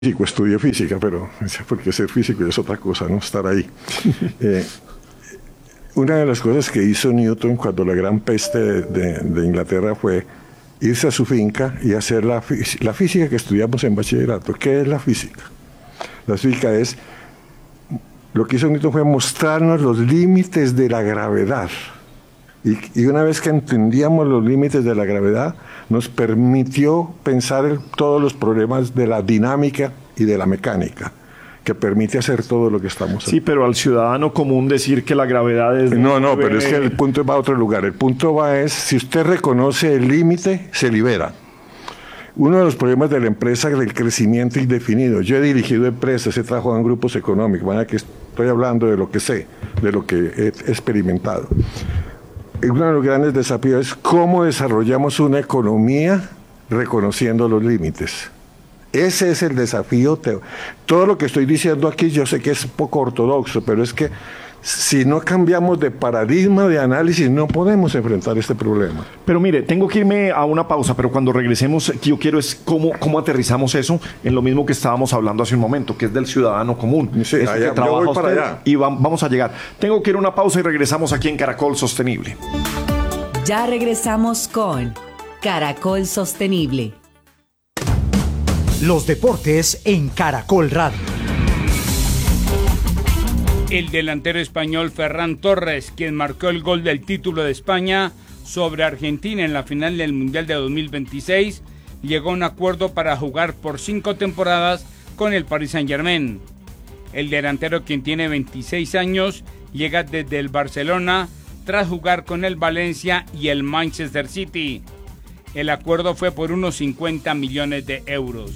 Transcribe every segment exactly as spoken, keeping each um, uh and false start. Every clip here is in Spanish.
físico, estudié física, pero porque ser físico es otra cosa, no estar ahí. Eh, una de las cosas que hizo Newton cuando la gran peste de, de, de Inglaterra fue irse a su finca y hacer la, la física que estudiamos en bachillerato. ¿Qué es la física? La física es, lo que hizo Newton fue mostrarnos los límites de la gravedad. Y, y una vez que entendíamos los límites de la gravedad, nos permitió pensar en todos los problemas de la dinámica y de la mecánica, que permite hacer todo lo que estamos haciendo. Sí, pero al ciudadano común decir que la gravedad es... No, no, pero es que el punto va a otro lugar. El punto va es, si usted reconoce el límite, se libera. Uno de los problemas de la empresa es el crecimiento indefinido. Yo he dirigido empresas, he trabajado en grupos económicos, ¿verdad? Que estoy hablando de lo que sé, de lo que he experimentado. Uno de los grandes desafíos es cómo desarrollamos una economía reconociendo los límites. Ese es el desafío. Todo lo que estoy diciendo aquí yo sé que es poco ortodoxo, pero es que si no cambiamos de paradigma de análisis no podemos enfrentar este problema. Pero mire, tengo que irme a una pausa, pero cuando regresemos, yo quiero es cómo, cómo aterrizamos eso en lo mismo que estábamos hablando hace un momento, que es del ciudadano común. Sí, allá, que yo voy para allá. Y va, vamos a llegar. Tengo que ir a una pausa y regresamos aquí en Caracol Sostenible. Ya regresamos con Caracol Sostenible. Los deportes en Caracol Radio. El delantero español Ferran Torres, quien marcó el gol del título de España sobre Argentina en la final del Mundial de dos mil veintiséis, llegó a un acuerdo para jugar por cinco temporadas con el Paris Saint-Germain. El delantero, quien tiene veintiséis años, llega desde el Barcelona tras jugar con el Valencia y el Manchester City. El acuerdo fue por unos cincuenta millones de euros.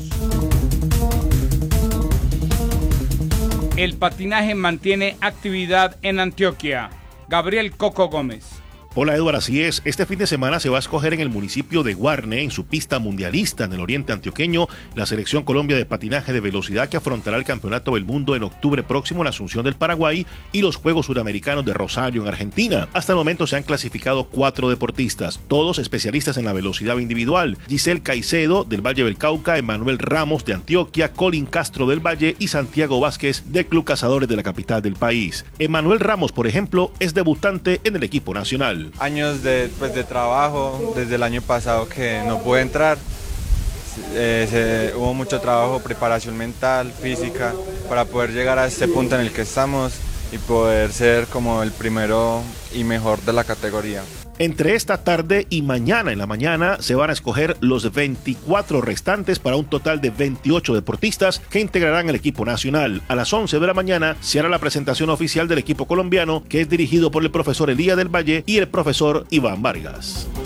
El patinaje mantiene actividad en Antioquia. Gabriel Coco Gómez. Hola Eduardo, así es. Este fin de semana se va a escoger en el municipio de Guarne, en su pista mundialista en el oriente antioqueño, la selección Colombia de patinaje de velocidad que afrontará el Campeonato del Mundo en octubre próximo en Asunción del Paraguay y los Juegos Suramericanos de Rosario en Argentina. Hasta el momento se han clasificado cuatro deportistas, todos especialistas en la velocidad individual. Giselle Caicedo del Valle del Cauca, Emanuel Ramos de Antioquia, Colin Castro del Valle y Santiago Vázquez del Club Cazadores de la capital del país. Emanuel Ramos, por ejemplo, es debutante en el equipo nacional. Años de, pues, de trabajo, desde el año pasado que no pude entrar, eh, se, hubo mucho trabajo, preparación mental, física, para poder llegar a este punto en el que estamos y poder ser como el primero y mejor de la categoría. Entre esta tarde y mañana en la mañana se van a escoger los veinticuatro restantes para un total de veintiocho deportistas que integrarán el equipo nacional. A las once de la mañana se hará la presentación oficial del equipo colombiano, que es dirigido por el profesor Elías del Valle y el profesor Iván Vargas.